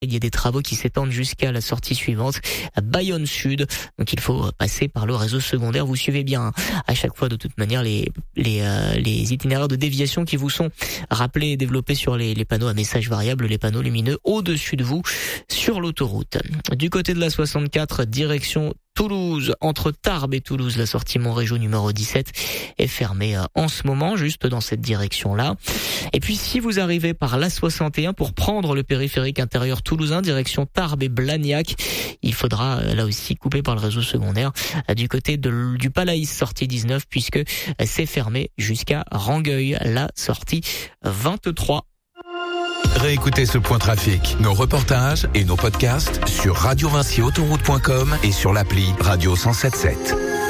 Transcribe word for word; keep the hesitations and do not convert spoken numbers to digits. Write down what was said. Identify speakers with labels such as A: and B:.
A: Il y a des travaux qui s'étendent jusqu'à la sortie suivante, à Bayonne Sud. Donc il faut passer par le réseau secondaire. Vous suivez bien hein, à chaque fois de toute manière les les euh, les itinéraires de déviation qui vous sont rappelés et développés sur les, les panneaux à messages variables, les panneaux lumineux au-dessus de vous sur l'autoroute. Du côté de la soixante-quatre, direction Toulouse, entre Tarbes et Toulouse, la sortie Montrégeau numéro dix-sept est fermée en ce moment, juste dans cette direction-là. Et puis si vous arrivez par la soixante et un pour prendre le périphérique intérieur toulousain, direction Tarbes et Blagnac, il faudra là aussi couper par le réseau secondaire du côté de, du Palaïs, sortie dix-neuf, puisque c'est fermé jusqu'à Rangueil, la sortie vingt-trois.
B: Réécoutez ce point trafic, nos reportages et nos podcasts sur radio vinci autoroute point com et sur l'appli Radio cent soixante-dix-sept.